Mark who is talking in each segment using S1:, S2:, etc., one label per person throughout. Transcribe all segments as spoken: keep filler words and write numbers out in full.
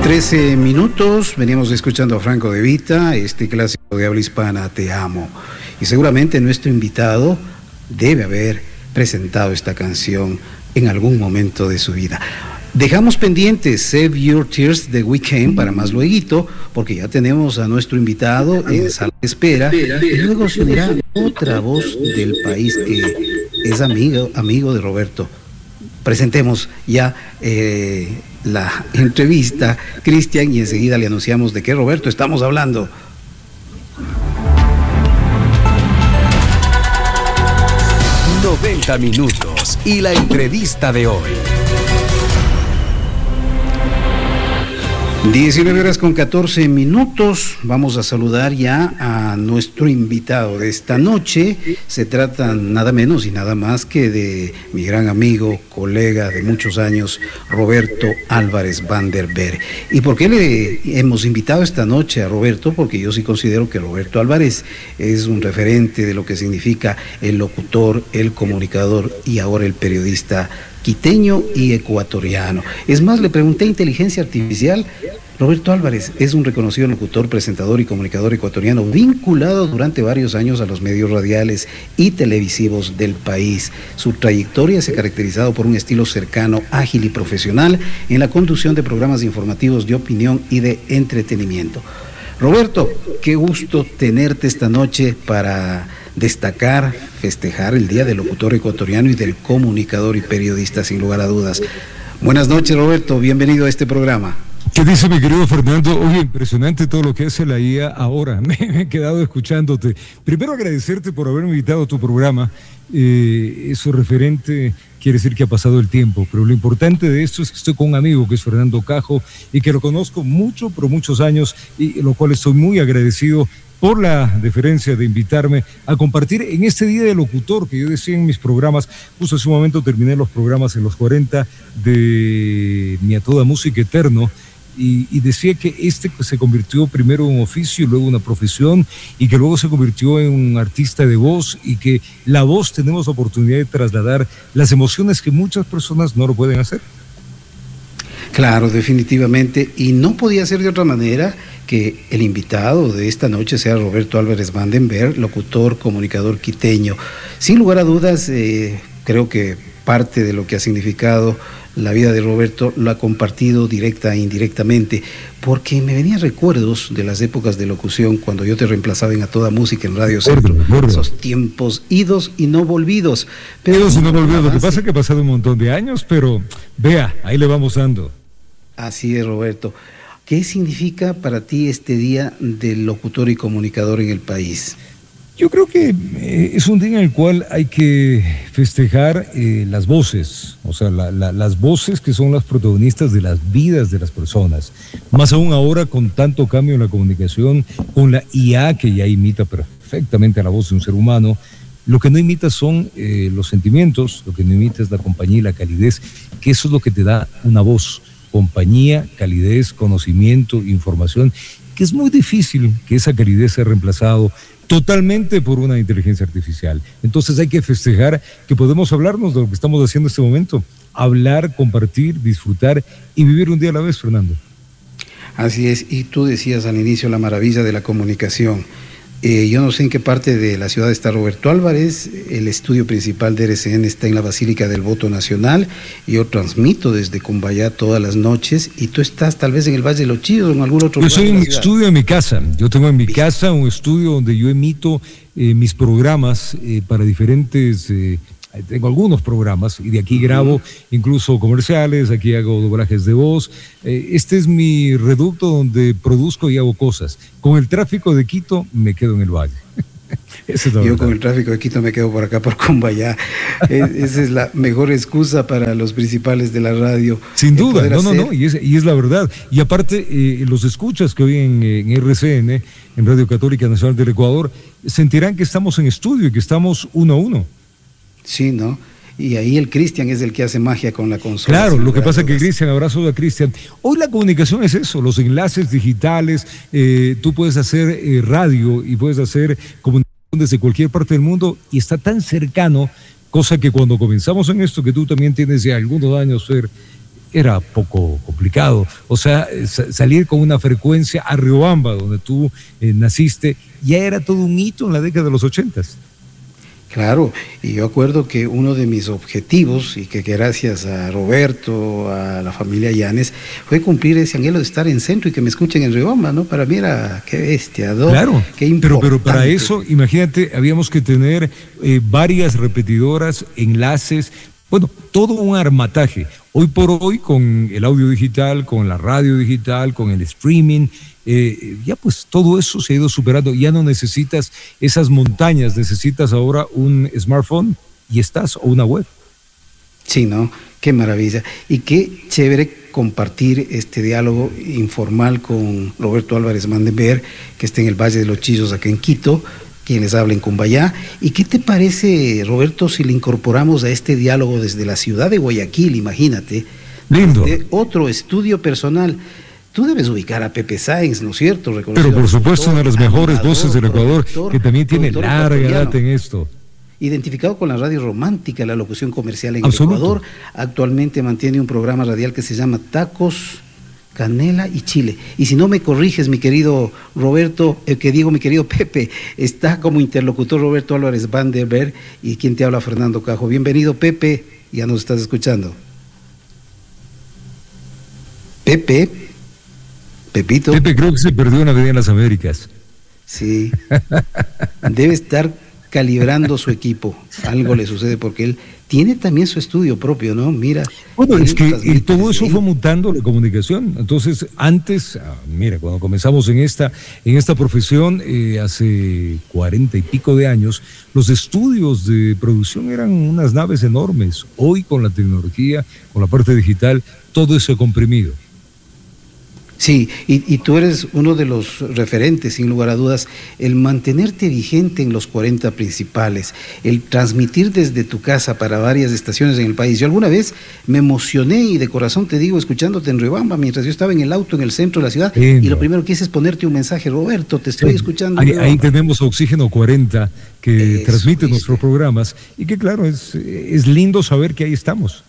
S1: trece minutos, veníamos escuchando a Franco De Vita, este clásico de habla hispana, Te Amo. Y seguramente nuestro invitado debe haber presentado esta canción en algún momento de su vida. Dejamos pendiente Save Your Tears de Weekend para más lueguito, porque ya tenemos a nuestro invitado en sala de espera, y luego se unirá otra voz del país que es amigo, amigo de Roberto. Presentemos ya eh, la entrevista, Cristian, y enseguida le anunciamos de qué, Roberto, estamos hablando.
S2: noventa minutos y la entrevista de hoy.
S1: diecinueve horas con catorce minutos, vamos a saludar ya a nuestro invitado de esta noche. Se trata nada menos y nada más que de mi gran amigo, colega de muchos años, Roberto Álvarez van der Berg. ¿Y por qué le hemos invitado esta noche a Roberto? Porque yo sí considero que Roberto Álvarez es un referente de lo que significa el locutor, el comunicador y ahora el periodista quiteño y ecuatoriano. Es más, le pregunté a Inteligencia Artificial. Roberto Álvarez es un reconocido locutor, presentador y comunicador ecuatoriano vinculado durante varios años a los medios radiales y televisivos del país. Su trayectoria se ha caracterizado por un estilo cercano, ágil y profesional en la conducción de programas informativos de opinión y de entretenimiento. Roberto, qué gusto tenerte esta noche para destacar, festejar el Día del Locutor Ecuatoriano y del Comunicador y Periodista, sin lugar a dudas. Buenas noches, Roberto, bienvenido a este programa.
S3: ¿Qué dice mi querido Fernando? Oye, impresionante todo lo que hace la I A ahora. Me he quedado escuchándote. Primero agradecerte por haberme invitado a tu programa. Eh, eso referente quiere decir que ha pasado el tiempo, pero lo importante de esto es que estoy con un amigo que es Fernando Cajo y que lo conozco mucho, por muchos años, y lo cual estoy muy agradecido por la deferencia de invitarme a compartir en este Día del Locutor que yo decía en mis programas. Justo hace un momento terminé los programas en los cuarenta de Mi A Toda Música Eterno, y, y decía que este se convirtió primero en un oficio y luego una profesión, y que luego se convirtió en un artista de voz, y que la voz tenemos la oportunidad de trasladar las emociones que muchas personas no lo pueden hacer.
S1: Claro, definitivamente, y no podía ser de otra manera que el invitado de esta noche sea Roberto Álvarez van der Berg, locutor, comunicador quiteño. Sin lugar a dudas, eh, creo que parte de lo que ha significado la vida de Roberto lo ha compartido directa e indirectamente, porque me venían recuerdos de las épocas de locución cuando yo te reemplazaba en A Toda Música en Radio Centro, esos tiempos idos y no volvidos.
S3: Pero idos y no volvidos, lo que pasa es que ha pasado un montón de años, pero vea, ahí le vamos dando.
S1: Así es, Roberto. ¿Qué significa para ti este Día del Locutor y Comunicador en el país?
S3: Yo creo que eh, es un día en el cual hay que festejar eh, las voces, o sea, la, la, las voces que son las protagonistas de las vidas de las personas. Más aún ahora con tanto cambio en la comunicación, con la I A que ya imita perfectamente a la voz de un ser humano. Lo que no imita son eh, los sentimientos, lo que no imita es la compañía y la calidez, que eso es lo que te da una voz. Compañía, calidez, conocimiento, información, que es muy difícil que esa calidez sea reemplazado totalmente por una inteligencia artificial. Entonces hay que festejar que podemos hablarnos de lo que estamos haciendo en este momento, hablar, compartir, disfrutar y vivir un día a la vez, Fernando.
S1: Así es, y tú decías al inicio la maravilla de la comunicación. Eh, yo no sé en qué parte de la ciudad está Roberto Álvarez. El estudio principal de R C N está en la Basílica del Voto Nacional. Yo transmito desde Cumbayá todas las noches, y tú estás tal vez en el Valle de los Chillos o en algún otro lugar.
S3: Yo soy en mi estudio en mi casa. Yo tengo en mi casa un estudio donde yo emito eh, mis programas eh, para diferentes... Eh, Tengo algunos programas y de aquí grabo incluso comerciales, aquí hago doblajes de voz. Este es mi reducto donde produzco y hago cosas. Con el tráfico de Quito me quedo en el valle. Esa es la
S1: Yo
S3: verdad.
S1: con el tráfico de Quito me quedo por acá, por Cumbayá. Esa es la mejor excusa para los principales de la radio.
S3: Sin duda, no, hacer... no, no, y es, y es la verdad. Y aparte, eh, los escuchas que hoy en, en R C N, en Radio Católica Nacional del Ecuador, sentirán que estamos en estudio y que estamos uno a uno.
S1: Sí, ¿no? Y ahí el Cristian es el que hace magia con la consola.
S3: Claro, lo que pasa es que Cristian, abrazo a Cristian. Hoy la comunicación es eso, los enlaces digitales, eh, tú puedes hacer eh, radio y puedes hacer comunicación desde cualquier parte del mundo y está tan cercano, cosa que cuando comenzamos en esto, que tú también tienes ya algunos años, Fer, era poco complicado. O sea, salir con una frecuencia a Riobamba, donde tú eh, naciste, ya era todo un hito en la década de los ochentas.
S1: Claro, y yo acuerdo que uno de mis objetivos, y que gracias a Roberto, a la familia Llanes, fue cumplir ese anhelo de estar en centro y que me escuchen en Riobamba, ¿no? Para mí era, qué bestia, ¿no?
S3: Claro,
S1: qué importante.
S3: Pero, pero para eso, imagínate, habíamos que tener eh, varias repetidoras, enlaces, bueno, todo un armataje. Hoy por hoy, con el audio digital, con la radio digital, con el streaming, eh, ya pues todo eso se ha ido superando. Ya no necesitas esas montañas, necesitas ahora un smartphone y estás, o una web.
S1: Sí, ¿no? Qué maravilla. Y qué chévere compartir este diálogo informal con Roberto Álvarez Mandenberg, que está en el Valle de los Chillos, acá en Quito, quien les habla en Cumbayá. ¿Y qué te parece, Roberto, si le incorporamos a este diálogo desde la ciudad de Guayaquil? Imagínate.
S3: Lindo.
S1: Desde otro estudio personal. Tú debes ubicar a Pepe Sáenz, ¿no es cierto?
S3: Pero por supuesto, una de las mejores voces del Ecuador, que también tiene larga edad en esto.
S1: Identificado con la radio romántica, la locución comercial en el Ecuador, actualmente mantiene un programa radial que se llama Tacos, Canela y Chile. Y si no me corriges, mi querido Roberto, eh, que digo mi querido Pepe, está como interlocutor Roberto Álvarez Mandenberg, y quien te habla, Fernando Cajo. Bienvenido, Pepe, ya nos estás escuchando. Pepe, Pepito.
S3: Pepe creo que se perdió en la Avenida de las Américas.
S1: Sí, debe estar calibrando su equipo, algo le sucede porque él tiene también su estudio propio, ¿no? Mira.
S3: Bueno, es que y todo eso fue mutando la comunicación. Entonces, antes, mira, cuando comenzamos en esta, en esta profesión, eh, hace cuarenta y pico de años, los estudios de producción eran unas naves enormes. Hoy, con la tecnología, con la parte digital, todo eso comprimido.
S1: Sí, y, y tú eres uno de los referentes, sin lugar a dudas, el mantenerte vigente en los cuarenta principales, el transmitir desde tu casa para varias estaciones en el país. Yo alguna vez me emocioné, y de corazón te digo, escuchándote en Riobamba, mientras yo estaba en el auto en el centro de la ciudad, sí, y no. Lo primero que hice es ponerte un mensaje: Roberto, te estoy sí. escuchando.
S3: Ahí, ahí tenemos Oxígeno cuarenta, que Eso, transmite ¿viste? nuestros programas, y que claro, es, es lindo saber que ahí estamos.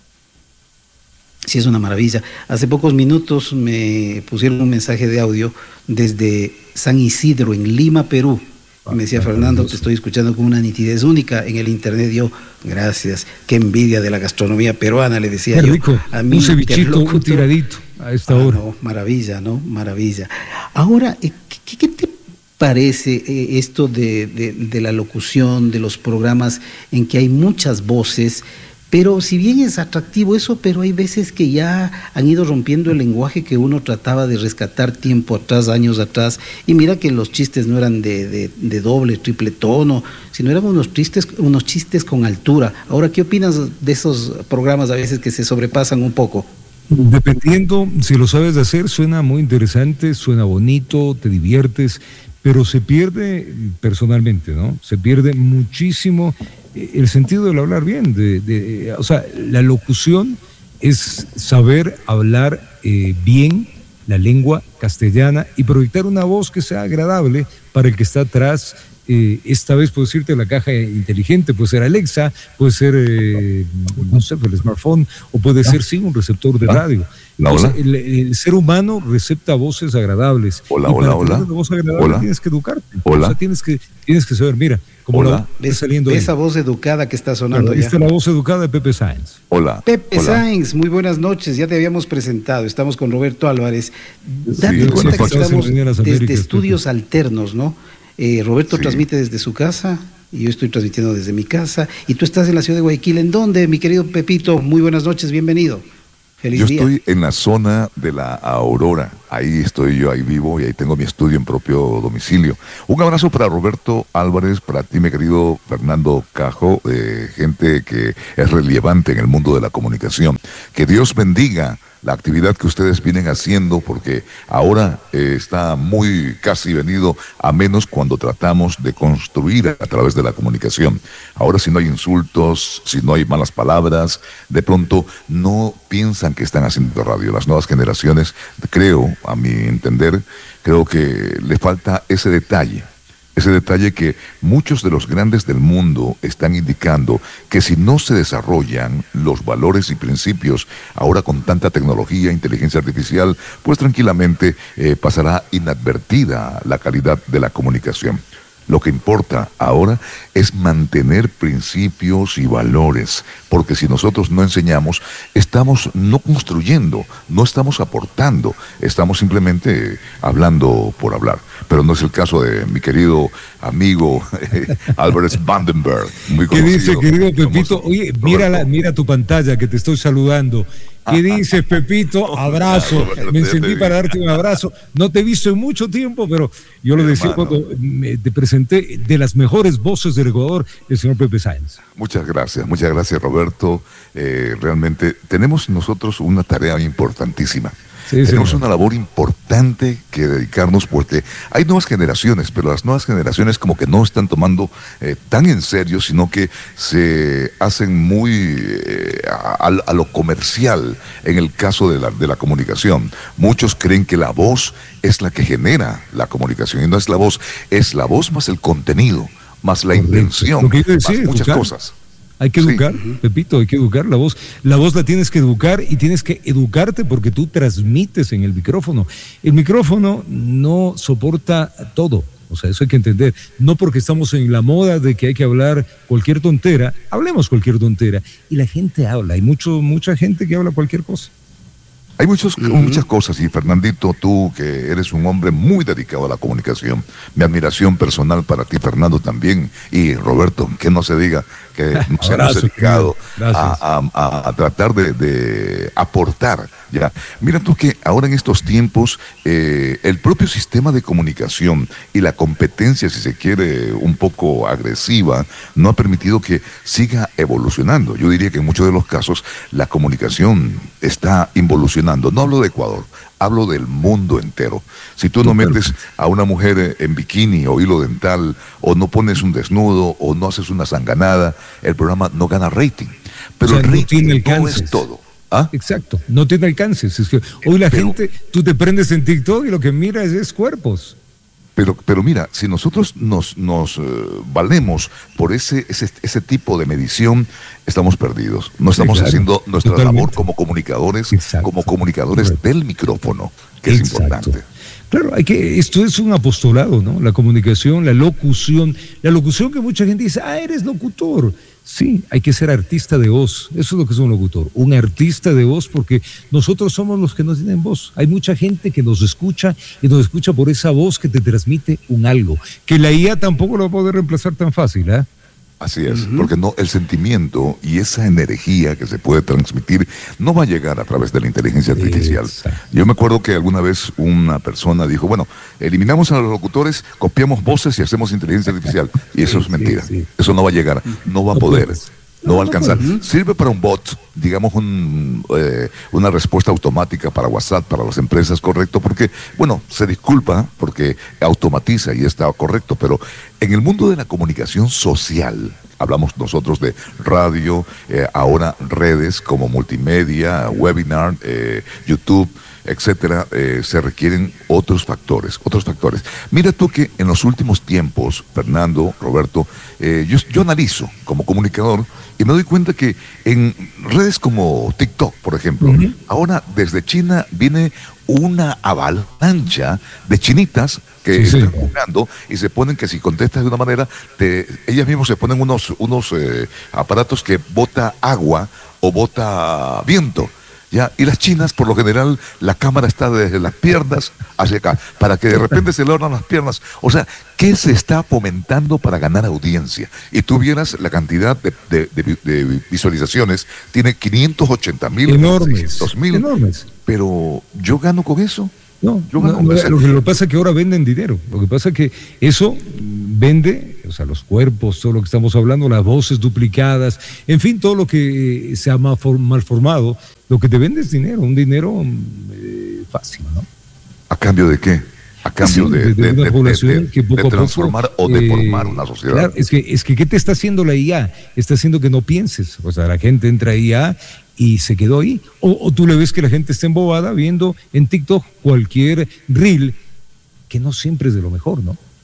S1: Sí, es una maravilla. Hace pocos minutos me pusieron un mensaje de audio desde San Isidro, en Lima, Perú. Me decía: Fernando, te estoy escuchando con una nitidez única en el internet. Yo, gracias, qué envidia de la gastronomía peruana, le decía
S3: qué
S1: yo.
S3: Rico. A mí, un cevichito, un tiradito a esta
S1: ah,
S3: hora.
S1: No, maravilla, ¿no? Maravilla. Ahora, ¿qué, qué te parece eh, esto de, de, de la locución, de los programas en que hay muchas voces? Pero si bien es atractivo eso, pero hay veces que ya han ido rompiendo el lenguaje que uno trataba de rescatar tiempo atrás, años atrás. Y mira que los chistes no eran de, de, de doble, triple tono, sino eran unos chistes, unos chistes con altura. Ahora, ¿qué opinas de esos programas a veces que se sobrepasan un poco?
S3: Dependiendo, si lo sabes de hacer, suena muy interesante, suena bonito, te diviertes, pero se pierde personalmente, ¿no? Se pierde muchísimo el sentido del hablar bien, de, de, o sea, la locución es saber hablar eh, bien la lengua castellana y proyectar una voz que sea agradable para el que está atrás. Eh, esta vez puedo decirte la caja inteligente, puede ser Alexa, puede ser, eh, no sé, el smartphone, o puede ser, sí, un receptor de radio. Entonces, hola. El, el ser humano recepta voces agradables.
S4: Hola,
S3: y
S4: hola,
S3: para
S4: hola.
S3: tener una voz agradable
S4: Hola.
S3: tienes que educarte.
S4: Hola.
S3: O sea, tienes que, tienes que saber, mira, como
S4: hola.
S1: ¿Ves,
S3: saliendo
S1: esa voz educada que está sonando
S3: ahí
S1: ya?
S3: está la voz educada de Pepe Sáenz.
S4: Hola.
S1: Pepe
S4: hola.
S1: Sáenz, muy buenas noches, ya te habíamos presentado, estamos con Roberto Álvarez. Date
S4: Sí,
S1: cuenta que
S4: estamos
S1: estamos
S3: en las
S1: desde
S3: Américas,
S1: estudios
S3: Pepe.
S1: alternos, ¿no? Eh, Roberto
S4: Sí.
S1: transmite desde su casa y yo estoy transmitiendo desde mi casa, y tú estás en la ciudad de Guayaquil. ¿En dónde, mi querido Pepito? Muy buenas noches, bienvenido. Feliz
S4: Yo
S1: día.
S4: estoy en la zona de la Aurora, ahí estoy yo, ahí vivo, y ahí tengo mi estudio en propio domicilio. Un abrazo para Roberto Álvarez, para ti, mi querido Fernando Cajo, eh, gente que es relevante en el mundo de la comunicación. Que Dios bendiga la actividad que ustedes vienen haciendo, porque ahora eh, está muy casi venido a menos cuando tratamos de construir a través de la comunicación. Ahora, si no hay insultos, si no hay malas palabras, de pronto no piensan que están haciendo radio. Las nuevas generaciones, creo, a mi entender, creo que le falta ese detalle. Ese detalle que muchos de los grandes del mundo están indicando que si no se desarrollan los valores y principios, ahora con tanta tecnología, inteligencia artificial, pues tranquilamente eh, pasará inadvertida la calidad de la comunicación. Lo que importa ahora es mantener principios y valores, porque si nosotros no enseñamos, estamos no construyendo, no estamos aportando, estamos simplemente hablando por hablar. Pero no es el caso de mi querido amigo eh, Albert Vandenberg, muy
S3: ¿Qué
S4: conocido.
S3: dice, querido Pepito? Oye, mira, la, mira tu pantalla que te estoy saludando. ¿Qué dices, Pepito? Abrazo. Me encendí para darte un abrazo. No te he visto en mucho tiempo, pero yo lo decía cuando me, te presenté, de las mejores voces del Ecuador, el señor Pepe Sáenz.
S4: Muchas gracias, muchas gracias, Roberto. Eh, realmente tenemos nosotros una tarea importantísima. Sí, Tenemos señor. una labor importante que dedicarnos, porque hay nuevas generaciones, pero las nuevas generaciones como que no están tomando eh, tan en serio, sino que se hacen muy eh, a, a lo comercial en el caso de la, de la comunicación. Muchos creen que la voz es la que genera la comunicación, y no es la voz, es la voz más el contenido, más la Correcto. intención, decir, más muchas educar. cosas.
S3: Hay que educar, sí. Pepito, hay que educar la voz. La voz la tienes que educar y tienes que educarte porque tú transmites en el micrófono. El micrófono no soporta todo, o sea, eso hay que entender. No porque estamos en la moda de que hay que hablar cualquier tontera, hablemos cualquier tontera. Y la gente habla, hay mucho, mucha gente que habla cualquier cosa.
S4: Hay muchos, uh-huh. muchas cosas, y Fernandito, tú que eres un hombre muy dedicado a la comunicación, mi admiración personal para ti, Fernando, también, y Roberto, que no se diga que nos hemos dedicado a, a, a tratar de, de aportar, ya. Mira tú que ahora en estos tiempos, eh, el propio sistema de comunicación y la competencia, si se quiere, un poco agresiva, no ha permitido que siga evolucionando. Yo diría que en muchos de los casos, la comunicación está involucionando. No hablo de Ecuador, hablo del mundo entero. Si tú no metes a una mujer en bikini o hilo dental, o no pones un desnudo, o no haces una zanganada, el programa no gana rating. Pero o sea, el rating no, no es todo. ¿Ah?
S3: Exacto, no tiene alcances. Es que hoy la Pero, gente, tú te prendes en TikTok y lo que miras es cuerpos.
S4: Pero, pero mira, si nosotros nos, nos uh, valemos por ese, ese, ese tipo de medición, estamos perdidos. No estamos sí, claro. haciendo nuestra Totalmente. labor como comunicadores, Exacto. como comunicadores Correcto. del micrófono, que Exacto. es importante.
S3: Claro, hay que, esto es un apostolado, ¿no? La comunicación, la locución, la locución que mucha gente dice, ah, eres locutor. Sí, hay que ser artista de voz, eso es lo que es un locutor, un artista de voz, porque nosotros somos los que no tienen voz. Hay mucha gente que nos escucha y nos escucha por esa voz que te transmite un algo, que la I A tampoco lo va a poder reemplazar tan fácil, ¿eh?
S4: Así es, uh-huh. porque no, el sentimiento y esa energía que se puede transmitir no va a llegar a través de la inteligencia artificial. Exacto. Yo me acuerdo que alguna vez una persona dijo, bueno, eliminamos a los locutores, copiamos voces y hacemos inteligencia artificial. Y eso sí, es mentira, sí, sí. eso no va a llegar, no va a poder. No va a alcanzar. Sirve para un bot, digamos, un, eh, una respuesta automática para WhatsApp, para las empresas, correcto, porque, bueno, se disculpa porque automatiza y está correcto, pero en el mundo de la comunicación social, hablamos nosotros de radio, eh, ahora redes como multimedia, webinar, eh, YouTube, etcétera, eh, se requieren otros factores, otros factores. Mira tú que en los últimos tiempos, Fernando, Roberto, eh, yo, yo analizo como comunicador y me doy cuenta que en redes como TikTok, por ejemplo, uh-huh. ahora desde China viene una avalancha de chinitas que sí, están sí. jugando y se ponen que si contestas de una manera, te, ellas mismas se ponen unos, unos eh, aparatos que bota agua o bota viento. ¿Ya? Y las chinas, por lo general, la cámara está desde las piernas hacia acá, para que de repente se le abran las piernas. O sea, ¿qué se está fomentando para ganar audiencia? Y tú vieras la cantidad de, de, de, de visualizaciones, tiene quinientos ochenta mil, seiscientos mil. Enormes. Pero ¿yo gano con eso?
S3: No, yo gano no, con eso. Lo que lo pasa es que ahora venden dinero. Lo que pasa es que eso vende, o sea, los cuerpos, todo lo que estamos hablando, las voces duplicadas, en fin, todo lo que se ha malformado, lo que te vende es dinero, un dinero eh, fácil, ¿no?
S4: ¿A cambio de qué? A cambio sí, de, de, de, una de, población de, que poco de transformar a poco, o deformar eh, una sociedad. Claro,
S3: es que, es que ¿qué te está haciendo la I A? Está haciendo que no pienses. O sea, la gente entra a I A y se quedó ahí. O, o tú le ves que la gente está embobada viendo en TikTok cualquier reel que no siempre es de lo mejor, ¿no?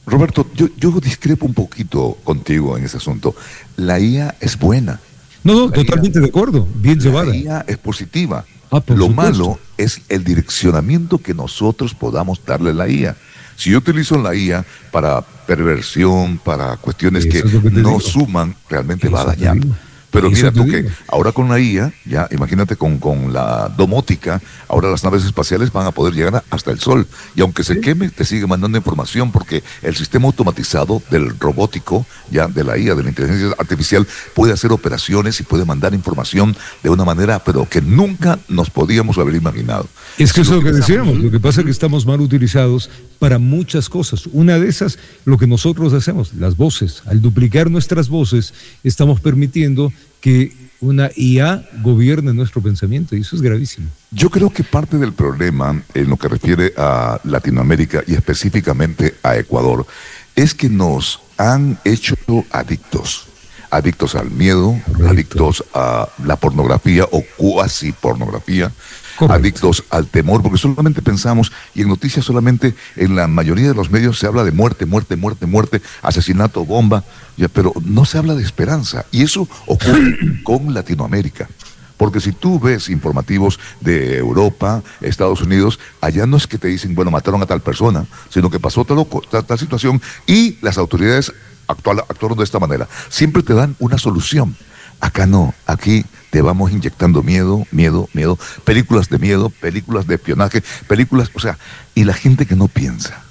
S4: Roberto, yo, yo discrepo un poquito contigo en ese asunto. La I A es buena.
S3: No, no,
S4: La
S3: totalmente
S4: I A,
S3: de acuerdo, bien
S4: la
S3: llevada.
S4: La I A es positiva.
S3: Ah, por
S4: Lo
S3: supuesto.
S4: malo es el direccionamiento que nosotros podamos darle a la I A. Si yo utilizo la I A para perversión, para cuestiones
S3: Eso
S4: que,
S3: es lo que te
S4: no
S3: digo.
S4: suman, realmente
S3: Eso
S4: va a
S3: te
S4: dañar.
S3: digo.
S4: Pero
S3: Eso
S4: mira
S3: te
S4: tú
S3: digo.
S4: que ahora con la I A, ya imagínate con, con la domótica, ahora las naves espaciales van a poder llegar a- hasta el Sol. Y aunque se queme, te sigue mandando información porque el sistema automatizado del robótico, ya de la I A, de la inteligencia artificial, puede hacer operaciones y puede mandar información de una manera, pero que nunca nos podíamos haber imaginado.
S3: Es que eso es lo que
S4: utilizamos.
S3: decíamos, lo que pasa es que estamos mal utilizados para muchas cosas. Una de esas, lo que nosotros hacemos, las voces. Al duplicar nuestras voces, estamos permitiendo que una I A gobierne nuestro pensamiento y eso es gravísimo.
S4: Yo creo que parte del problema en lo que refiere a Latinoamérica y específicamente a Ecuador es que nos han hecho adictos. Adictos al miedo,
S3: Correcto.
S4: adictos a la pornografía o cuasi pornografía,
S3: Correcto.
S4: adictos al temor, porque solamente pensamos, y en noticias solamente en la mayoría de los medios se habla de muerte, muerte, muerte, muerte, asesinato, bomba, ya, pero no se habla de esperanza. Y eso ocurre con Latinoamérica. Porque si tú ves informativos de Europa, Estados Unidos, allá no es que te dicen, bueno, mataron a tal persona, sino que pasó tal, tal, tal situación y las autoridades actual, actuaron de esta manera. Siempre te dan una solución. Acá no, aquí te vamos inyectando miedo, miedo, miedo, películas de miedo, películas de espionaje, películas, o sea, y la gente que no piensa.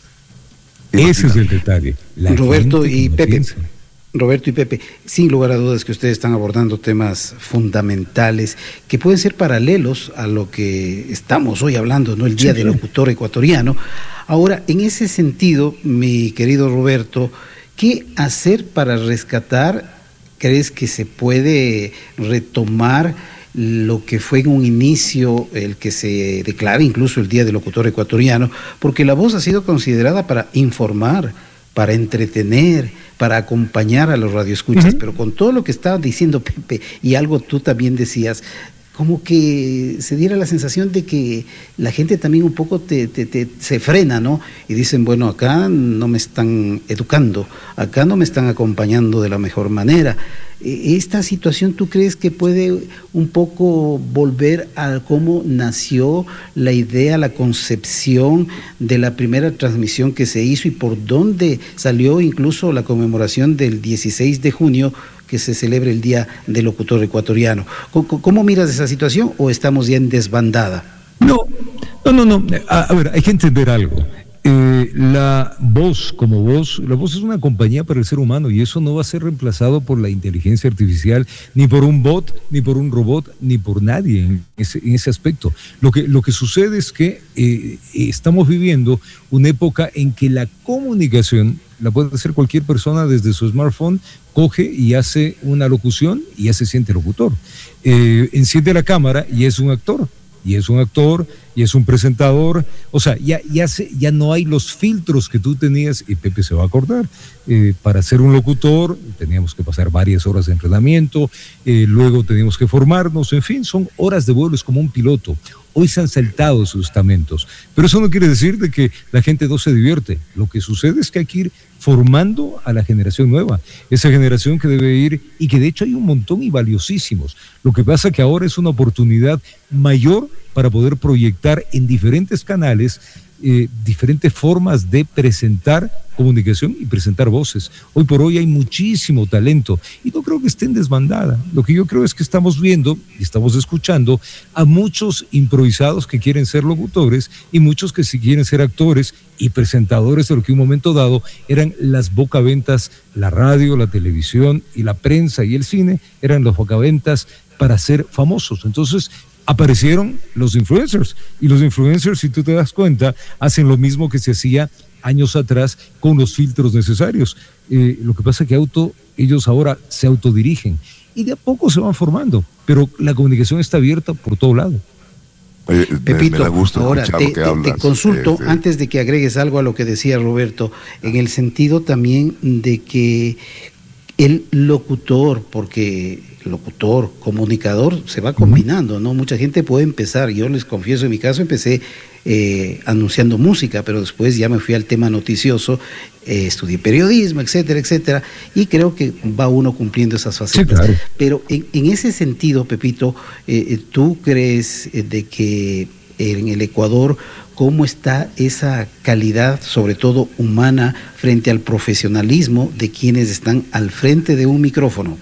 S3: Ese es el detalle. La
S1: Roberto
S3: gente
S1: y
S3: que no
S1: Pepe.
S3: piensa.
S1: Roberto y Pepe, sin lugar a dudas que ustedes están abordando temas fundamentales que pueden ser paralelos a lo que estamos hoy hablando, ¿no? El Día
S3: Sí,
S1: del
S3: claro.
S1: Locutor Ecuatoriano. Ahora, en ese sentido, mi querido Roberto, ¿qué hacer para rescatar? ¿Crees que se puede retomar lo que fue en un inicio el que se declara incluso el Día del Locutor Ecuatoriano? Porque la voz ha sido considerada para informar, para entretener, para acompañar a los radioescuchas,
S3: Uh-huh.
S1: pero con todo lo que estaba diciendo Pepe y algo tú también decías, como que se diera la sensación de que la gente también un poco te, te, te, se frena, ¿no? Y dicen, bueno, acá no me están educando, acá no me están acompañando de la mejor manera. ¿Esta situación tú crees que puede un poco volver a cómo nació la idea, la concepción de la primera transmisión que se hizo y por dónde salió incluso la conmemoración del dieciséis de junio que se celebra el Día del Locutor Ecuatoriano? ¿Cómo, cómo miras esa situación o estamos ya en desbandada?
S3: No, no, no, no. A, a ver, hay que entender algo. Eh, la voz como voz, la voz es una compañía para el ser humano y eso no va a ser reemplazado por la inteligencia artificial, ni por un bot, ni por un robot, ni por nadie en ese, en ese aspecto. Lo que, lo que sucede es que eh, estamos viviendo una época en que la comunicación la puede hacer cualquier persona desde su smartphone, coge y hace una locución y ya se siente locutor. Eh, enciende la cámara y es un actor. Y es un actor, y es un presentador, o sea, ya, ya, se, ya no hay los filtros que tú tenías, y Pepe se va a acordar, eh, para ser un locutor teníamos que pasar varias horas de entrenamiento, eh, luego teníamos que formarnos, en fin, son horas de vuelo, es como un piloto. Hoy se han saltado esos estamentos, pero eso no quiere decir de que la gente no se divierte. Lo que sucede es que hay que ir formando a la generación nueva, esa generación que debe ir, y que de hecho hay un montón y valiosísimos. Lo que pasa que ahora es una oportunidad mayor para poder proyectar en diferentes canales eh, diferentes formas de presentar comunicación y presentar voces. Hoy por hoy hay muchísimo talento y no creo que esté en desbandada. Lo que yo creo es que estamos viendo y estamos escuchando a muchos improvisados que quieren ser locutores y muchos que sí quieren ser actores y presentadores de lo que en un momento dado eran las bocaventas, la radio, la televisión y la prensa y el cine eran las bocaventas para ser famosos. Entonces aparecieron los influencers y los influencers, si tú te das cuenta, hacen lo mismo que se hacía años atrás con los filtros necesarios. Eh, lo que pasa es que auto, ellos ahora se autodirigen y de a poco se van formando, pero la comunicación está abierta por todo lado.
S4: Eh,
S1: Pepito,
S4: me, me gusta
S1: ahora te,
S4: lo que
S1: te,
S4: hablas,
S1: te consulto,
S4: este...
S1: antes de que agregues algo a lo que decía Roberto, en el sentido también de que el locutor, porque locutor, comunicador, se va combinando, ¿no? Mucha gente puede empezar, yo les confieso, en mi caso empecé eh, anunciando música, pero después ya me fui al tema noticioso, eh, estudié periodismo, etcétera, etcétera, y creo que va uno cumpliendo esas facetas. Sí, claro. Pero en, en ese sentido, Pepito, eh, ¿tú crees eh, de que en el Ecuador cómo está esa calidad, sobre todo humana, frente al profesionalismo de quienes están al frente de un micrófono?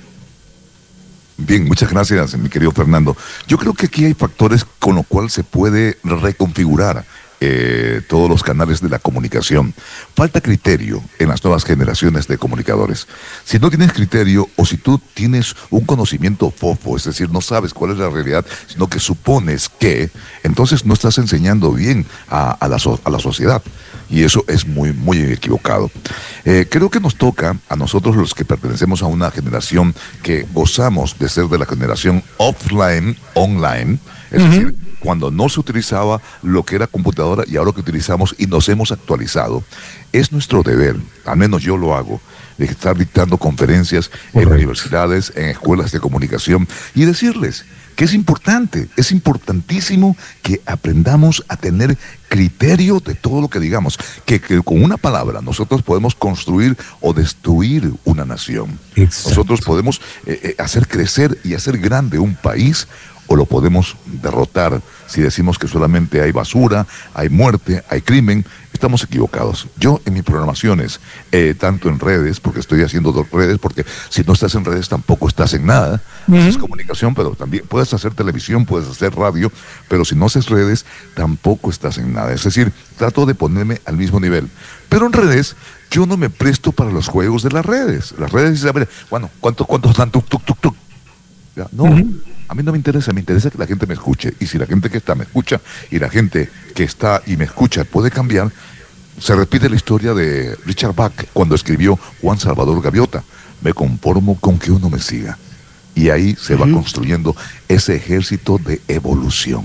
S4: Bien, muchas gracias, mi querido Fernando. Yo creo que aquí hay factores con los cuales se puede reconfigurar eh, todos los canales de la comunicación. Falta criterio en las nuevas generaciones de comunicadores. Si no tienes criterio o si tú tienes un conocimiento fofo, es decir, no sabes cuál es la realidad, sino que supones que, entonces no estás enseñando bien a, a, la, so, a la sociedad. Y eso es muy, muy equivocado. Eh, creo que nos toca a nosotros los que pertenecemos a una generación que gozamos de ser de la generación offline, online, es uh-huh. decir, cuando no se utilizaba lo que era computadora y ahora que utilizamos y nos hemos actualizado, es nuestro deber, al menos yo lo hago, de estar dictando conferencias Correcto. En universidades, en escuelas de comunicación y decirles que es importante, es importantísimo que aprendamos a tener criterio de todo lo que digamos, que, que con una palabra nosotros podemos construir o destruir una nación. Exacto. Nosotros podemos eh, eh, hacer crecer y hacer grande un país, o lo podemos derrotar si decimos que solamente hay basura, hay muerte, hay crimen. Estamos equivocados. Yo en mis programaciones, eh, tanto en redes, porque estoy haciendo dos redes, porque si no estás en redes tampoco estás en nada. Uh-huh. Haces comunicación, pero también puedes hacer televisión, puedes hacer radio, pero si no haces redes, tampoco estás en nada. Es decir, trato de ponerme al mismo nivel. Pero en redes, yo no me presto para los juegos de las redes. Las redes dicen, a ver, bueno, ¿cuántos, cuántos dan tuk, tuk, tuk, tuk? Ya, no. Uh-huh. A mí no me interesa, me interesa que la gente me escuche. Y si la gente que está me escucha y la gente que está y me escucha puede cambiar, se repite la historia de Richard Bach cuando escribió Juan Salvador Gaviota. Me conformo con que uno me siga. Y ahí se uh-huh. va construyendo ese ejército de evolución.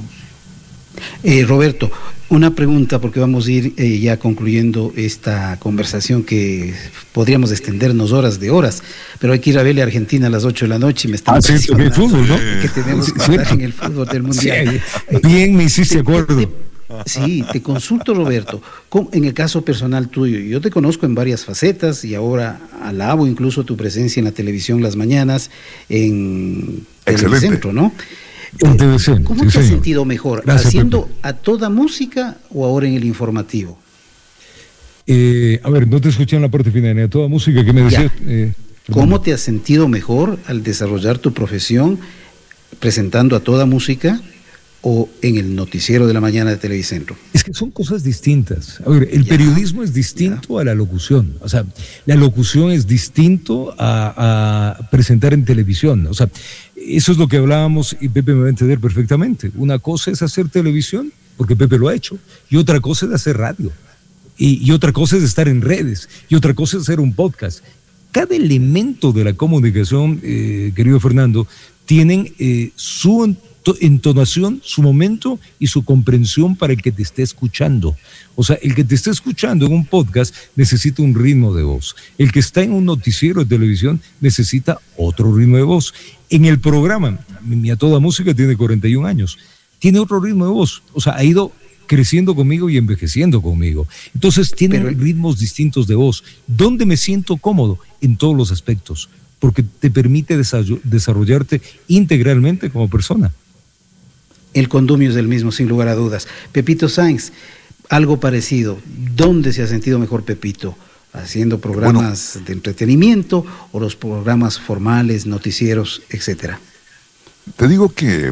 S1: Eh, Roberto, una pregunta, porque vamos a ir eh, ya concluyendo esta conversación que podríamos extendernos horas de horas, pero hay que ir a verle a Argentina a las ocho de la noche y me están
S3: ah, sí, el fútbol, ¿no?
S1: Que tenemos que hablar en el fútbol del Mundial.
S3: Sí, bien me hiciste acuerdo.
S1: Te, te, sí, te consulto, Roberto, en el caso personal tuyo, yo te conozco en varias facetas y ahora alabo incluso tu presencia en la televisión las mañanas en el centro, ¿no? ¿Cómo te sí, has señor. sentido mejor? Gracias, ¿haciendo Pepe. a toda música o ahora en el informativo?
S3: Eh, a ver, no te escuché en la parte final, a toda música que me decías. Eh,
S1: ¿Cómo te has sentido mejor al desarrollar tu profesión presentando a toda música o en el noticiero de la mañana de Televicentro?
S3: Es que son cosas distintas. A ver, el ya, periodismo es distinto ya. a la locución. O sea, la locución es distinto a, a presentar en televisión. O sea, eso es lo que hablábamos y Pepe me va a entender perfectamente. Una cosa es hacer televisión, porque Pepe lo ha hecho, y otra cosa es hacer radio. Y, y otra cosa es estar en redes, y otra cosa es hacer un podcast. Cada elemento de la comunicación, eh, querido Fernando, tienen eh, su entonación, su momento y su comprensión para el que te esté escuchando. O sea, el que te esté escuchando en un podcast necesita un ritmo de voz. El que está en un noticiero de televisión necesita otro ritmo de voz. En el programa, mi A Toda Música tiene cuarenta y un años, tiene otro ritmo de voz. O sea, ha ido creciendo conmigo y envejeciendo conmigo. Entonces tienen Pero... ritmos distintos de voz. ¿Dónde me siento cómodo? En todos los aspectos, porque te permite desarrollarte integralmente como persona.
S1: El condumio es el mismo, sin lugar a dudas. Pepito Sáenz, algo parecido. ¿Dónde se ha sentido mejor Pepito? ¿Haciendo programas bueno, de entretenimiento o los programas formales, noticieros, etcétera?
S4: Te digo que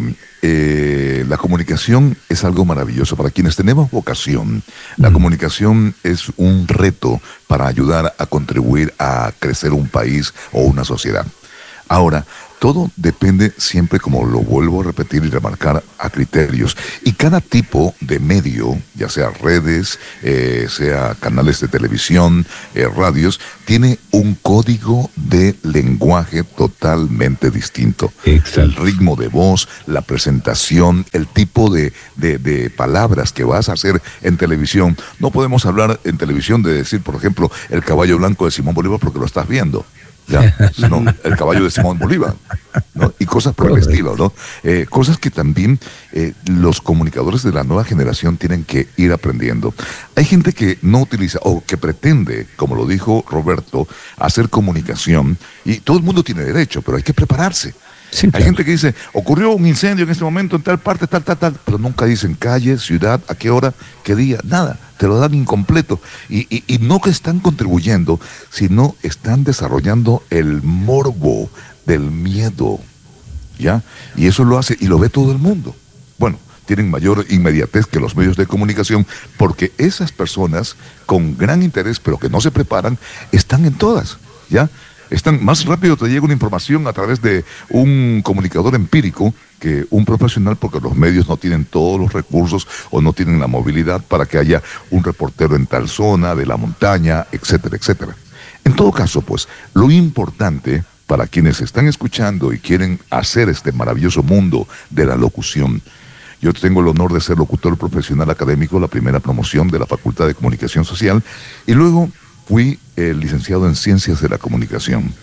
S4: eh, la comunicación es algo maravilloso. Para quienes tenemos vocación, la mm. comunicación es un reto para ayudar a contribuir a crecer un país o una sociedad. Ahora, todo depende siempre, como lo vuelvo a repetir y remarcar, a criterios. Y cada tipo de medio, ya sea redes, eh, sea canales de televisión, eh, radios, tiene un código de lenguaje totalmente distinto. Exacto. El ritmo de voz, la presentación, el tipo de, de, de palabras que vas a hacer en televisión. No podemos hablar en televisión de decir, por ejemplo, el caballo blanco de Simón Bolívar porque lo estás viendo. ya, sino el caballo de Simón Bolívar, ¿no? Y cosas por el estilo, ¿no? Eh, cosas que también eh, los comunicadores de la nueva generación tienen que ir aprendiendo. Hay gente que no utiliza, o que pretende, como lo dijo Roberto, hacer comunicación, y todo el mundo tiene derecho, pero hay que prepararse. Sí, claro. Hay gente que dice, ocurrió un incendio en este momento en tal parte, tal, tal, tal, pero nunca dicen calle, ciudad, a qué hora, qué día, nada, te lo dan incompleto. Y, y, y no que están contribuyendo, sino están desarrollando el morbo del miedo, ¿ya? Y eso lo hace, y lo ve todo el mundo. Bueno, tienen mayor inmediatez que los medios de comunicación, porque esas personas con gran interés, pero que no se preparan, están en todas, ¿ya? Están más rápido, te llega una información a través de un comunicador empírico que un profesional, porque los medios no tienen todos los recursos o no tienen la movilidad para que haya un reportero en tal zona, de la montaña, etcétera, etcétera. En todo caso, pues, lo importante para quienes están escuchando y quieren hacer este maravilloso mundo de la locución. Yo tengo el honor de ser locutor profesional académico, la primera promoción de la Facultad de Comunicación Social, y luego fui eh, licenciado en Ciencias de la Comunicación,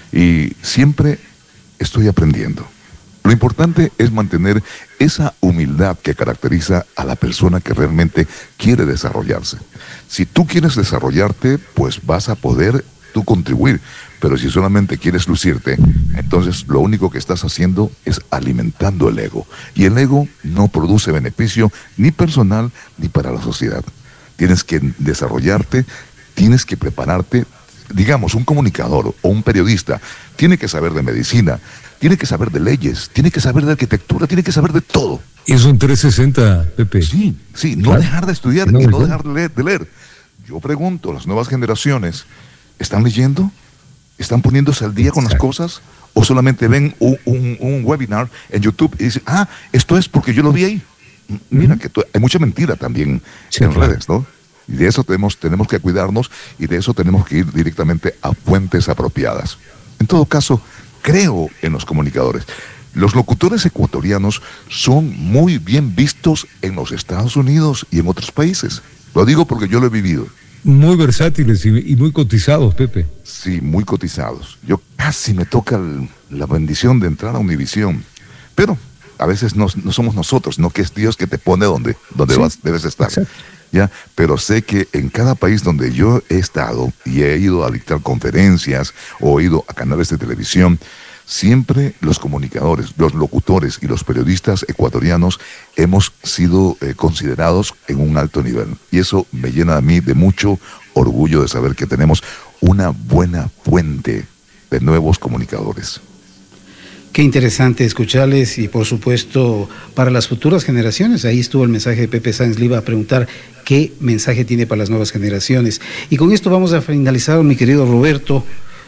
S4: y siempre estoy aprendiendo. Lo importante es mantener esa humildad que caracteriza a la persona que realmente quiere desarrollarse. Si tú quieres desarrollarte, pues vas a poder tú contribuir, pero si solamente quieres lucirte, entonces lo único que estás haciendo es alimentando el ego, y el ego no produce beneficio ni personal ni para la sociedad. Tienes que desarrollarte, tienes que prepararte. Digamos, un comunicador o un periodista tiene que saber de medicina, tiene que saber de leyes, tiene que saber de arquitectura, tiene que saber de todo.
S3: Es un trescientos sesenta, Pepe.
S4: Sí, sí, no claro. dejar de estudiar no, y no dejar de leer, de leer. Yo pregunto, las nuevas generaciones, ¿están leyendo? ¿Están poniéndose al día con las cosas? ¿O solamente ven un, un, un webinar en YouTube y dicen, ah, esto es porque yo lo vi ahí? Mira, uh-huh. que hay mucha mentira también sí, en claro. redes, ¿no? Y de eso tenemos, tenemos que cuidarnos, y de eso tenemos que ir directamente a fuentes apropiadas. En todo caso, creo en los comunicadores. Los locutores ecuatorianos son muy bien vistos en los Estados Unidos y en otros países. Lo digo porque yo lo he vivido.
S3: Muy versátiles y, y muy cotizados, Pepe.
S4: Sí, muy cotizados. Yo casi me toca el, la bendición de entrar a Univisión, pero a veces no, no somos nosotros, no que es Dios que te pone donde, donde sí, vas, debes estar. Exacto. ¿Ya? Pero sé que en cada país donde yo he estado y he ido a dictar conferencias o he ido a canales de televisión, siempre los comunicadores, los locutores y los periodistas ecuatorianos hemos sido eh, considerados en un alto nivel. Y eso me llena a mí de mucho orgullo de saber que tenemos una buena fuente de nuevos comunicadores.
S1: Qué interesante escucharles, y por supuesto para las futuras generaciones. Ahí estuvo el mensaje de Pepe Sáenz. Le iba a preguntar qué mensaje tiene para las nuevas generaciones. Y con esto vamos a finalizar, mi querido Roberto.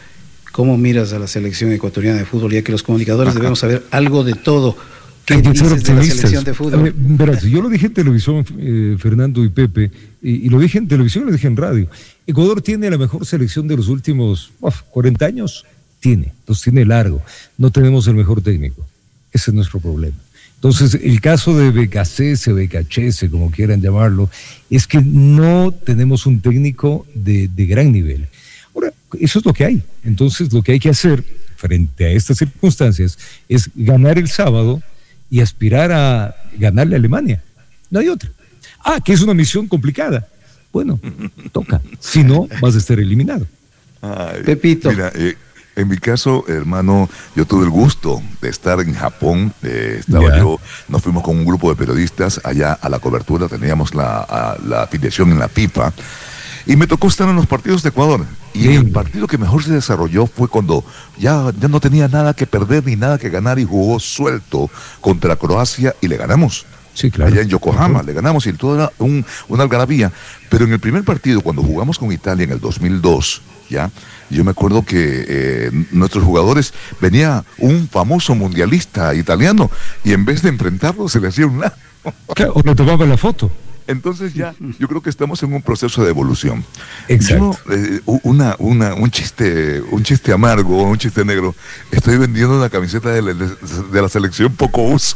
S1: ¿Cómo miras a la selección ecuatoriana de fútbol? Ya que los comunicadores Ajá. debemos saber algo de todo. ¿Qué
S3: Hay
S1: dices de la selección de fútbol?
S3: Ver, verás, yo lo dije en televisión, eh, Fernando y Pepe, y, y lo dije en televisión y lo dije en radio. Ecuador tiene la mejor selección de los últimos uf, cuarenta años. Tiene, los tiene largo. No tenemos el mejor técnico. Ese es nuestro problema. Entonces, el caso de Becasese, Becachese, como quieran llamarlo, es que no tenemos un técnico de, de gran nivel. Ahora, eso es lo que hay. Entonces, lo que hay que hacer frente a estas circunstancias es ganar el sábado y aspirar a ganarle a Alemania. No hay otra. Ah, que es una misión complicada. Bueno, toca. Si no, vas a estar eliminado.
S4: Ay, Pepito. Mira, eh, en mi caso, hermano, yo tuve el gusto de estar en Japón. Eh, estaba yeah. yo, nos fuimos con un grupo de periodistas allá a la cobertura, teníamos la, a, la afiliación en la FIFA, y me tocó estar en los partidos de Ecuador. Y sí. el partido que mejor se desarrolló fue cuando ya, ya no tenía nada que perder ni nada que ganar, y jugó suelto contra Croacia y le ganamos.
S3: Sí, claro.
S4: Allá en Yokohama, le ganamos, y todo era un, una algarabía. Pero en el primer partido, cuando jugamos con Italia en el dos mil dos, ya, yo me acuerdo que eh, nuestros jugadores, venía un famoso mundialista italiano, y en vez de enfrentarlo se le hacía un lado.
S3: O le tomaba la foto.
S4: Entonces ya, yo creo que estamos en un proceso de evolución.
S3: Exacto.
S4: Yo, eh, una, una, un chiste, un chiste amargo, un chiste negro. Estoy vendiendo una camiseta de la, de la selección poco uso.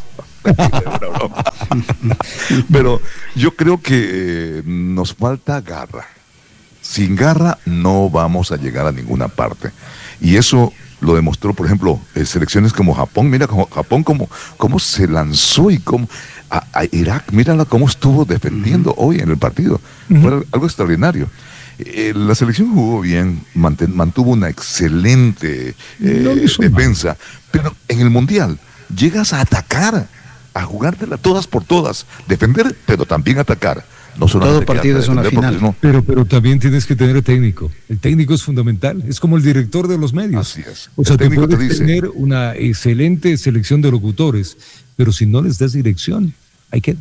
S4: Pero yo creo que eh, nos falta garra. Sin garra no vamos a llegar a ninguna parte. Y eso lo demostró, por ejemplo, eh, selecciones como Japón. Mira como Japón cómo, cómo se lanzó y cómo a, a Irak, mírala cómo estuvo defendiendo uh-huh. hoy en el partido. Uh-huh. Fue algo extraordinario. Eh, la selección jugó bien, manten, mantuvo una excelente eh, no defensa, mal. Pero en el Mundial llegas a atacar, a jugártela todas por todas, defender, pero también atacar. No
S1: todo partido es una final.
S3: No. Pero, pero también tienes que tener técnico. El técnico es fundamental. Es como el director de los medios.
S4: Así es.
S3: O sea, tú puedes te dice... tener una excelente selección de locutores, pero si no les das dirección, hay que...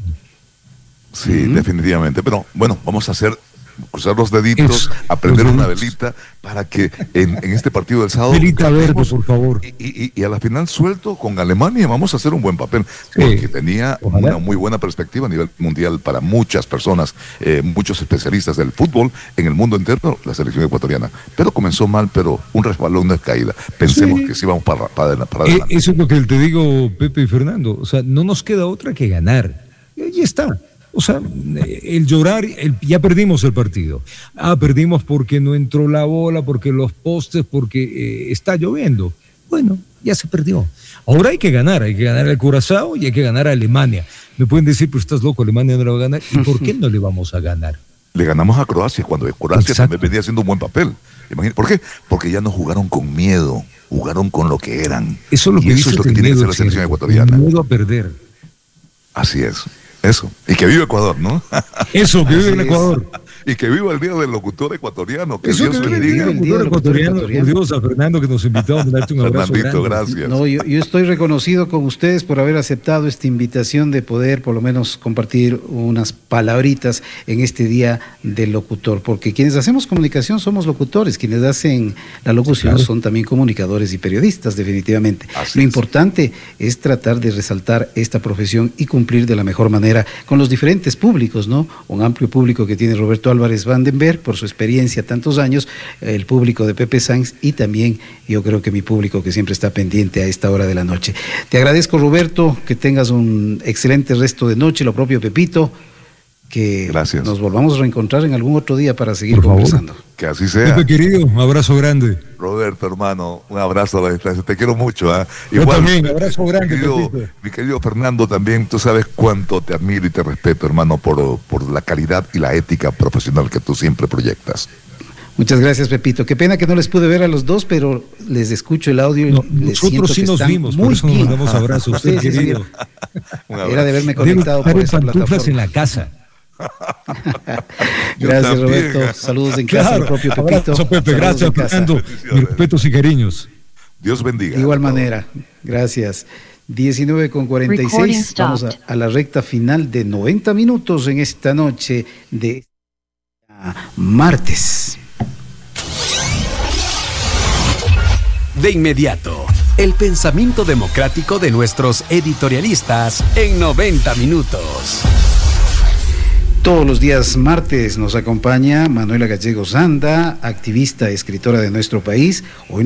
S4: Sí, uh-huh. definitivamente. Pero bueno, vamos a hacer... cruzar los deditos, es, aprender los una velita para que en, en este partido del sábado
S3: velita verde, por favor,
S4: y, y, y a la final suelto con Alemania vamos a hacer un buen papel, sí. porque tenía Ojalá. una muy buena perspectiva a nivel mundial para muchas personas, eh, muchos especialistas del fútbol en el mundo entero, la selección ecuatoriana, pero comenzó mal, pero un resbalón no es caída, pensemos sí. que sí vamos para, para, para adelante.
S3: Eh, eso es lo que te digo, Pepe y Fernando, o sea, no nos queda otra que ganar, y ahí está. O sea, el llorar, el, ya perdimos el partido. Ah, perdimos porque no entró la bola, porque los postes, porque eh, está lloviendo. Bueno, ya se perdió. Ahora hay que ganar, hay que ganar al Curazao y hay que ganar a Alemania. Me pueden decir, pues estás loco, Alemania no le va a ganar. ¿Y por qué no le vamos a ganar?
S4: Le ganamos a Croacia cuando Croacia Exacto. también venía haciendo un buen papel. Imagínate, ¿por qué? Porque ya no jugaron con miedo, jugaron con lo que eran.
S3: Eso es lo que,
S4: y eso es lo que tiene que hacer la selección ecuatoriana.
S3: Miedo a perder.
S4: Así es. Eso, y que viva Ecuador, ¿no?
S3: Eso, que viva el Ecuador.
S4: Y que viva el Día del Locutor Ecuatoriano. Que
S3: Eso,
S4: Dios
S3: que
S4: bendiga.
S3: El Día del Locutor Ecuatoriano. Dios, a Fernando que nos invitó a darte un abrazo
S4: Fernandito,
S3: grande.
S4: gracias.
S1: No, yo, yo estoy reconocido con ustedes por haber aceptado esta invitación de poder por lo menos compartir unas palabritas en este Día del Locutor, porque quienes hacemos comunicación somos locutores, quienes hacen la locución claro. son también comunicadores y periodistas, definitivamente. Así lo es. Importante es tratar de resaltar esta profesión y cumplir de la mejor manera con los diferentes públicos, ¿no? Un amplio público que tiene Roberto Álvarez Vandenberg por su experiencia tantos años, el público de Pepe Sainz y también yo creo que mi público que siempre está pendiente a esta hora de la noche. Te agradezco, Roberto, que tengas un excelente resto de noche, lo propio Pepito, que
S4: Gracias.
S1: nos volvamos a reencontrar en algún otro día para seguir por conversando.
S4: Favor. Que así sea.
S3: Pepe querido, un abrazo grande.
S4: Roberto, hermano, un abrazo a la distancia, te quiero mucho. ¿eh?
S3: Yo Igual, también, abrazo grande.
S4: Mi querido, mi querido Fernando, también, tú sabes cuánto te admiro y te respeto, hermano, por, por la calidad y la ética profesional que tú siempre proyectas.
S1: Muchas gracias, Pepito. Qué pena que no les pude ver a los dos, pero les escucho el audio.
S3: No, nosotros sí nos vimos, por eso nos mandamos abrazos. Usted,
S1: sí,
S3: querido.
S1: Sí, Era de haberme conectado por esa plataforma.
S3: En la casa.
S1: Gracias, Roberto. Saludos en casa, claro, el propio Pepito.
S3: Abrazo, Pepe. Gracias, Fernando. Mis respetos y cariños.
S4: Dios bendiga.
S1: De igual manera, gracias. diecinueve con cuarenta y seis, vamos a, a la recta final de noventa minutos en esta noche de martes.
S2: De inmediato, el pensamiento democrático de nuestros editorialistas en noventa minutos.
S1: Todos los días martes nos acompaña Manuela Gallegos Anda, activista, escritora de nuestro país. Hoy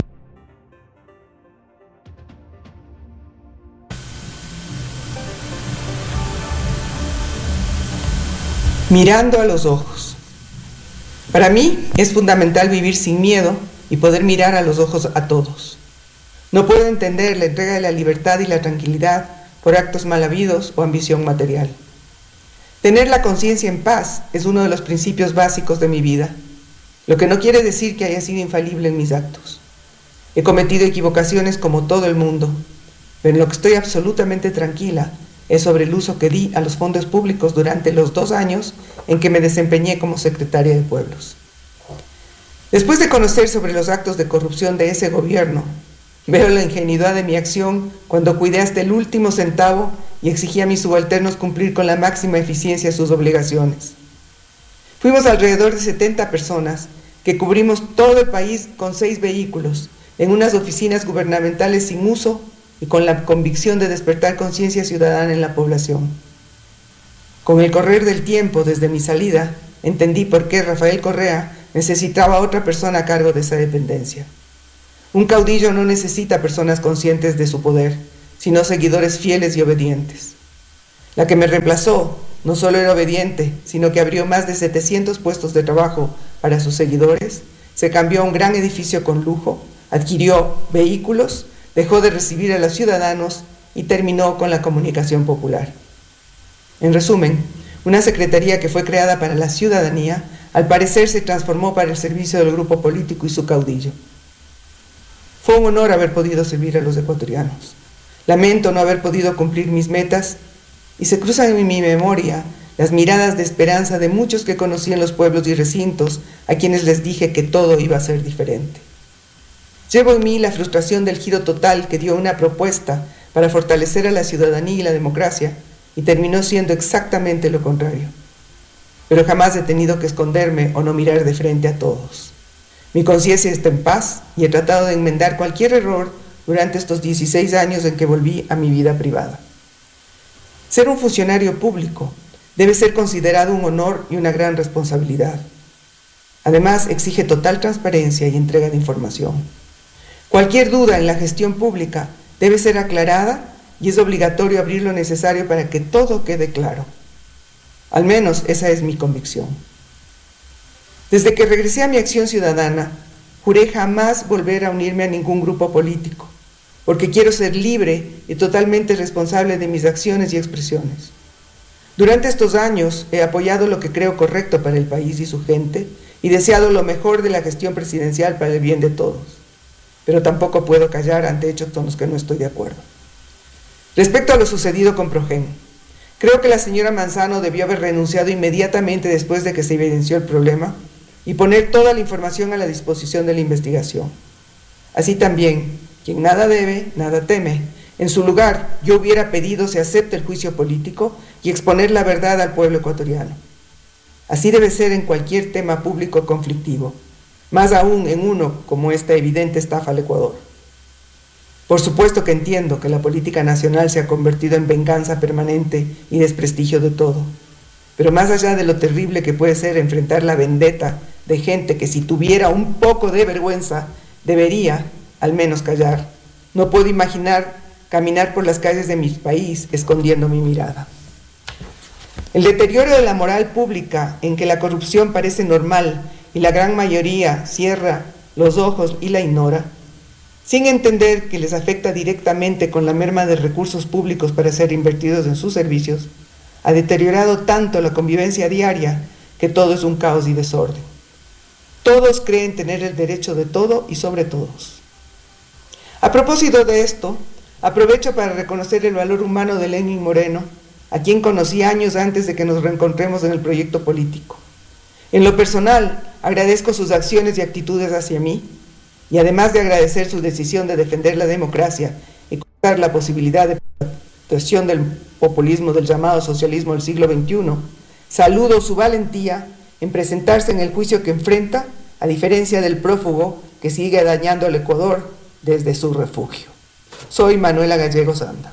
S5: Mirando a los ojos. Para mí es fundamental vivir sin miedo y poder mirar a los ojos a todos. No puedo entender la entrega de la libertad y la tranquilidad por actos mal habidos o ambición material. Tener la conciencia en paz es uno de los principios básicos de mi vida, lo que no quiere decir que haya sido infalible en mis actos. He cometido equivocaciones como todo el mundo, pero en lo que estoy absolutamente tranquila es sobre el uso que di a los fondos públicos durante los dos años en que me desempeñé como secretaria de Pueblos. Después de conocer sobre los actos de corrupción de ese gobierno, veo la ingenuidad de mi acción cuando cuidé hasta el último centavo y exigí a mis subalternos cumplir con la máxima eficiencia sus obligaciones. Fuimos alrededor de setenta personas que cubrimos todo el país con seis vehículos, en unas oficinas gubernamentales sin uso y con la convicción de despertar conciencia ciudadana en la población. Con el correr del tiempo desde mi salida, entendí por qué Rafael Correa necesitaba otra persona a cargo de esa dependencia. Un caudillo no necesita personas conscientes de su poder, sino seguidores fieles y obedientes. La que me reemplazó no solo era obediente, sino que abrió más de setecientos puestos de trabajo para sus seguidores, se cambió a un gran edificio con lujo, adquirió vehículos, dejó de recibir a los ciudadanos y terminó con la comunicación popular. En resumen, una secretaría que fue creada para la ciudadanía, al parecer se transformó para el servicio del grupo político y su caudillo. Fue un honor haber podido servir a los ecuatorianos. Lamento no haber podido cumplir mis metas y se cruzan en mi memoria las miradas de esperanza de muchos que conocí en los pueblos y recintos a quienes les dije que todo iba a ser diferente. Llevo en mí la frustración del giro total que dio una propuesta para fortalecer a la ciudadanía y la democracia y terminó siendo exactamente lo contrario. Pero jamás he tenido que esconderme o no mirar de frente a todos. Mi conciencia está en paz y he tratado de enmendar cualquier error durante estos dieciséis años en que volví a mi vida privada. Ser un funcionario público debe ser considerado un honor y una gran responsabilidad. Además, exige total transparencia y entrega de información. Cualquier duda en la gestión pública debe ser aclarada y es obligatorio abrir lo necesario para que todo quede claro. Al menos esa es mi convicción. Desde que regresé a mi acción ciudadana, juré jamás volver a unirme a ningún grupo político, porque quiero ser libre y totalmente responsable de mis acciones y expresiones. Durante estos años he apoyado lo que creo correcto para el país y su gente y deseado lo mejor de la gestión presidencial para el bien de todos. Pero tampoco puedo callar ante hechos con los que no estoy de acuerdo. Respecto a lo sucedido con Progen, creo que la señora Manzano debió haber renunciado inmediatamente después de que se evidenció el problema y poner toda la información a la disposición de la investigación. Así también, quien nada debe, nada teme. En su lugar, yo hubiera pedido se acepte el juicio político y exponer la verdad al pueblo ecuatoriano. Así debe ser en cualquier tema público conflictivo, más aún en uno como esta evidente estafa al Ecuador. Por supuesto que entiendo que la política nacional se ha convertido en venganza permanente y desprestigio de todo, pero más allá de lo terrible que puede ser enfrentar la vendetta de gente que si tuviera un poco de vergüenza, debería al menos callar. No puedo imaginar caminar por las calles de mi país escondiendo mi mirada. El deterioro de la moral pública en que la corrupción parece normal y la gran mayoría cierra los ojos y la ignora, sin entender que les afecta directamente con la merma de recursos públicos para ser invertidos en sus servicios, ha deteriorado tanto la convivencia diaria que todo es un caos y desorden. Todos creen tener el derecho de todo y sobre todos. A propósito de esto, aprovecho para reconocer el valor humano de Lenín Moreno, a quien conocí años antes de que nos reencontremos en el proyecto político. En lo personal, agradezco sus acciones y actitudes hacia mí, y además de agradecer su decisión de defender la democracia y cortar la posibilidad de protección del populismo del llamado socialismo del siglo veintiuno, saludo su valentía en presentarse en el juicio que enfrenta, a diferencia del prófugo que sigue dañando al Ecuador desde su refugio. Soy Manuela Gallegos Anda.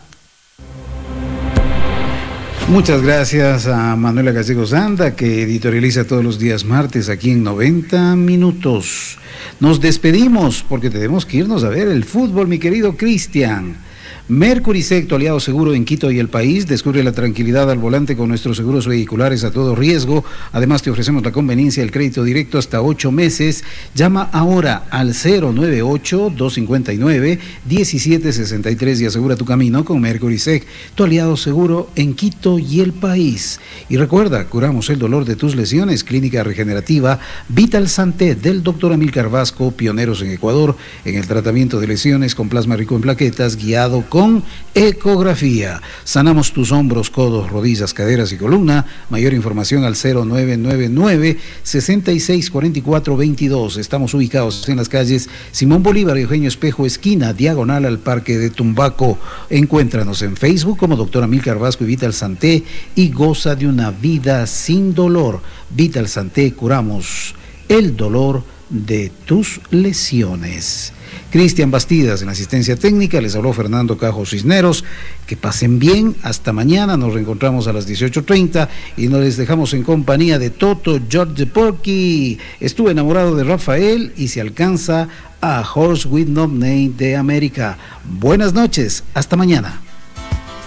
S1: Muchas gracias a Manuela Gallegos Anda, que editorializa todos los días martes aquí en noventa minutos. Nos despedimos porque tenemos que irnos a ver el fútbol, mi querido Cristian. Mercurisec, tu aliado seguro en Quito y el país. Descubre la tranquilidad al volante con nuestros seguros vehiculares a todo riesgo. Además, te ofrecemos la conveniencia del crédito directo hasta ocho meses. Llama ahora al cero nueve ocho, dos cinco nueve, uno siete seis tres y asegura tu camino con Mercurisec, tu aliado seguro en Quito y el país. Y recuerda, curamos el dolor de tus lesiones. Clínica Regenerativa Vital Santé del doctor Amílcar Vasco, pioneros en Ecuador en el tratamiento de lesiones con plasma rico en plaquetas, guiado con ecografía. Sanamos tus hombros, codos, rodillas, caderas y columna. Mayor información al cero nueve nueve nueve, seis seis cuatro cuatro dos dos. Estamos ubicados en las calles Simón Bolívar y Eugenio Espejo, esquina diagonal al Parque de Tumbaco. Encuéntranos en Facebook como doctor Amílcar Vasco y Vital Santé y goza de una vida sin dolor. Vital Santé, curamos el dolor de tus lesiones. Cristian Bastidas en la asistencia técnica, les habló Fernando Cajo Cisneros. Que pasen bien, hasta mañana, nos reencontramos a las dieciocho treinta y nos les dejamos en compañía de Toto, George de Porky. Estuve enamorado de Rafael y se alcanza a Horse with No Name de América. Buenas noches, hasta mañana.